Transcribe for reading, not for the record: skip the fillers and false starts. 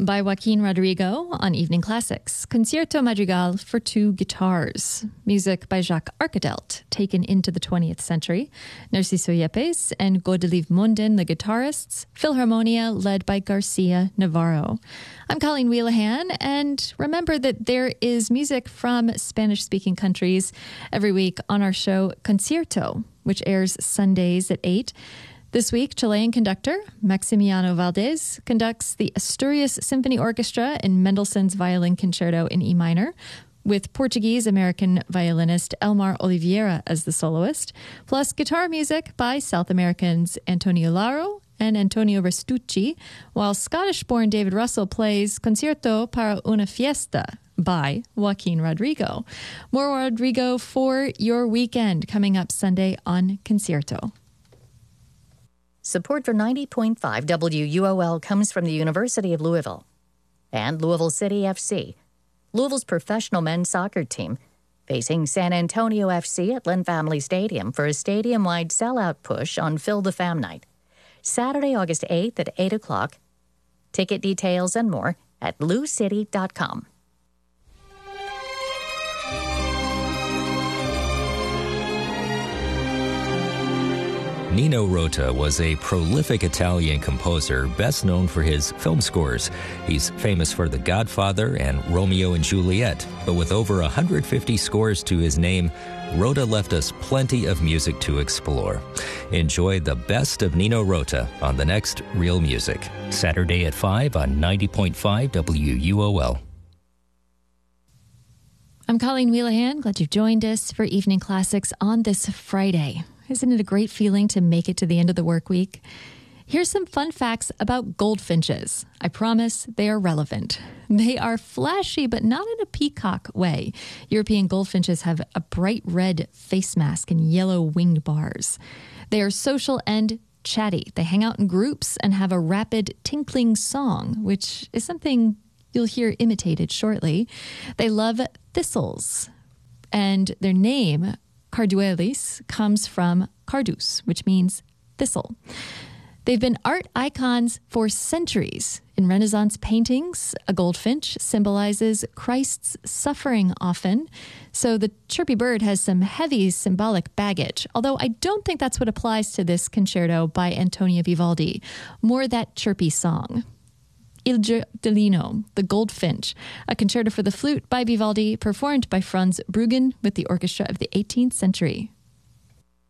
by Joaquin Rodrigo on Evening Classics. Concierto Madrigal for two guitars. Music by Jacques Arcadelt, taken into the 20th century. Narciso Yepes and Godelieve Munden, the guitarists. Philharmonia, led by Garcia Navarro. I'm Colleen Wheelahan, and remember that there is music from Spanish-speaking countries every week on our show Concierto, which airs Sundays at 8. This week, Chilean conductor Maximiano Valdez conducts the Asturias Symphony Orchestra in Mendelssohn's Violin Concerto in E minor, with Portuguese-American violinist Elmar Oliveira as the soloist, plus guitar music by South Americans Antonio Laro and Antonio Restucci, while Scottish-born David Russell plays Concierto para una Fiesta by Joaquin Rodrigo. More Rodrigo for your weekend coming up Sunday on Concierto. Support for 90.5 WUOL comes from the University of Louisville and Louisville City FC, Louisville's professional men's soccer team, facing San Antonio FC at Lynn Family Stadium for a stadium-wide sellout push on Fill the Fam Night, Saturday, August 8th at 8 o'clock. Ticket details and more at loucity.com. Nino Rota was a prolific Italian composer best known for his film scores. He's famous for The Godfather and Romeo and Juliet, but with over 150 scores to his name, Rota left us plenty of music to explore. Enjoy the best of Nino Rota on the next Real Music, Saturday at 5 on 90.5 WUOL. I'm Colleen Wheelahan. Glad you've joined us for Evening Classics on this Friday. Isn't it a great feeling to make it to the end of the work week? Here's some fun facts about goldfinches. I promise they are relevant. They are flashy, but not in a peacock way. European goldfinches have a bright red face mask and yellow winged bars. They are social and chatty. They hang out in groups and have a rapid tinkling song, which is something you'll hear imitated shortly. They love thistles, and their name, Carduelis, comes from cardus, which means thistle. They've been art icons for centuries. In Renaissance paintings, a goldfinch symbolizes Christ's suffering often. So the chirpy bird has some heavy symbolic baggage, although I don't think that's what applies to this concerto by Antonio Vivaldi. More that chirpy song. Il Giardino, the Goldfinch, a concerto for the flute by Vivaldi, performed by Franz Bruggen with the orchestra of the 18th century.